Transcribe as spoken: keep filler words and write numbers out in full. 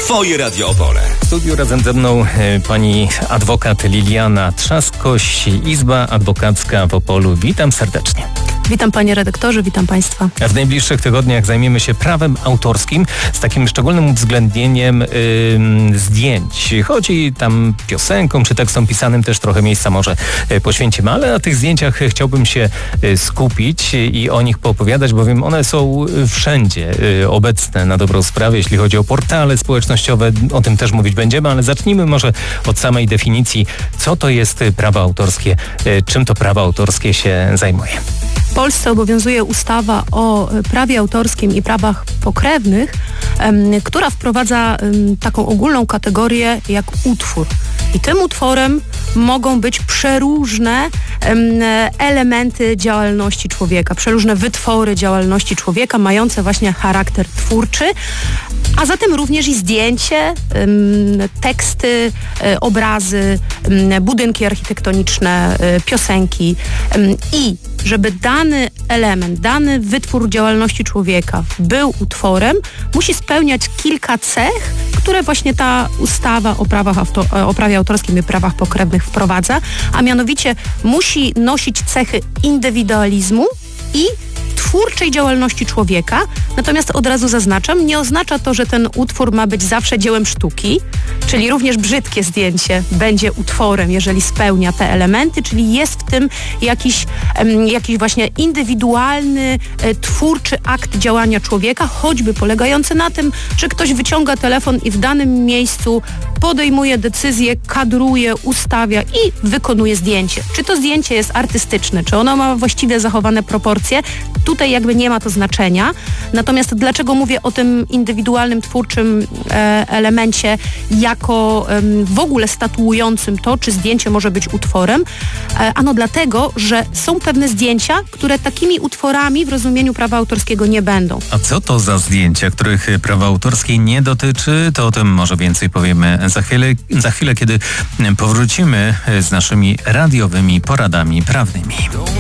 Twoje Radio Opole. W studiu razem ze mną e, pani adwokat Liliana Trzaskoś, Izba Adwokacka w Opolu. Witam serdecznie. Witam panie redaktorze, witam państwa. W najbliższych tygodniach zajmiemy się prawem autorskim z takim szczególnym uwzględnieniem y, zdjęć. Chodzi tam piosenką czy tekstom pisanym, też trochę miejsca może y, poświęcimy, ale na tych zdjęciach chciałbym się y, skupić i o nich poopowiadać, bowiem one są wszędzie y, obecne na dobrą sprawę, jeśli chodzi o portale społecznościowe. O tym też mówić będziemy, ale zacznijmy może od samej definicji. Co to jest prawo autorskie? Y, czym to prawo autorskie się zajmuje? W Polsce obowiązuje ustawa o prawie autorskim i prawach pokrewnych, em, która wprowadza em, taką ogólną kategorię jak utwór. I tym utworem mogą być przeróżne em, elementy działalności człowieka, przeróżne wytwory działalności człowieka mające właśnie charakter twórczy, a zatem również i zdjęcie, em, teksty, e, obrazy, em, budynki architektoniczne, e, piosenki em, i żeby dany element, dany wytwór działalności człowieka był utworem, musi spełniać kilka cech, które właśnie ta ustawa o, prawach auto, o prawie autorskim i prawach pokrewnych wprowadza, a mianowicie musi nosić cechy indywidualizmu i twórczej działalności człowieka. Natomiast od razu zaznaczam, nie oznacza to, że ten utwór ma być zawsze dziełem sztuki, czyli również brzydkie zdjęcie będzie utworem, jeżeli spełnia te elementy, czyli jest w tym jakiś, um, jakiś właśnie indywidualny, e, twórczy akt działania człowieka, choćby polegający na tym, że ktoś wyciąga telefon i w danym miejscu podejmuje decyzję, kadruje, ustawia i wykonuje zdjęcie. Czy to zdjęcie jest artystyczne, czy ono ma właściwie zachowane proporcje? Tutaj jakby nie ma to znaczenia. Natomiast dlaczego mówię o tym indywidualnym, twórczym e, elemencie jako e, w ogóle statuującym to, czy zdjęcie może być utworem? E, ano dlatego, że są pewne zdjęcia, które takimi utworami w rozumieniu prawa autorskiego nie będą. A co to za zdjęcia, których prawo autorskie nie dotyczy? To o tym może więcej powiemy za chwilę, za chwilę, kiedy powrócimy z naszymi radiowymi poradami prawnymi.